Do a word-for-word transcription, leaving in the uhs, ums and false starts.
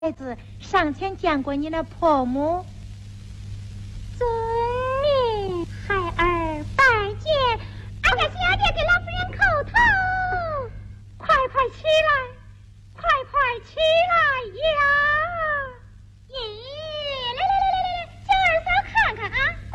孩子上前见过你的婆母。